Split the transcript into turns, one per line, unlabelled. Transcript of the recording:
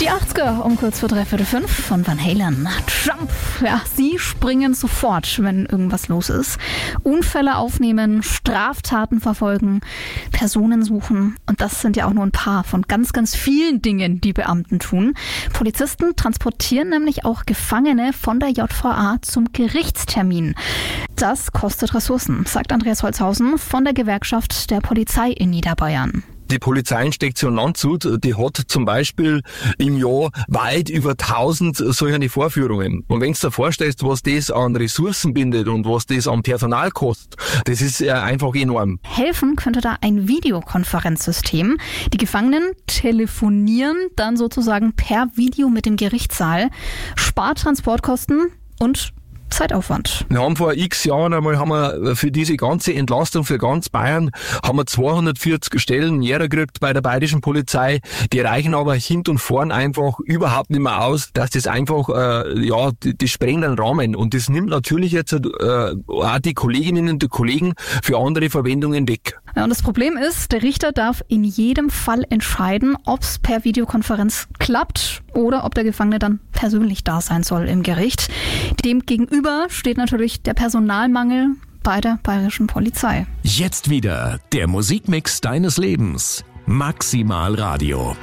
Die 80er um kurz vor 5:45 von Van Halen. Trump, ja, sie springen sofort, wenn irgendwas los ist. Unfälle aufnehmen, Straftaten verfolgen, Personen suchen. Und das sind ja auch nur ein paar von ganz, ganz vielen Dingen, die Beamten tun. Polizisten transportieren nämlich auch Gefangene von der JVA zum Gerichtstermin. Das kostet Ressourcen, sagt Andreas Holzhausen von der Gewerkschaft der Polizei in Niederbayern.
Die Polizeiinspektion Landshut, die hat zum Beispiel im Jahr weit über 1000 solche Vorführungen. Und wenn du dir vorstellst, was das an Ressourcen bindet und was das an Personal kostet, das ist einfach enorm.
Helfen könnte da ein Videokonferenzsystem. Die Gefangenen telefonieren dann sozusagen per Video mit dem Gerichtssaal, spart Transportkosten und Zeitaufwand.
Wir haben vor x Jahren einmal für diese ganze Entlastung für ganz Bayern 240 Stellen gekriegt bei der bayerischen Polizei. Die reichen aber hinten und vorn einfach überhaupt nicht mehr aus, dass das einfach, das sprengt den Rahmen. Und das nimmt natürlich jetzt auch die Kolleginnen und die Kollegen für andere Verwendungen weg.
Ja, und das Problem ist, der Richter darf in jedem Fall entscheiden, ob es per Videokonferenz klappt oder ob der Gefangene dann persönlich da sein soll im Gericht. Dem gegenüber steht natürlich der Personalmangel bei der bayerischen Polizei.
Jetzt wieder der Musikmix deines Lebens. Maximal Radio.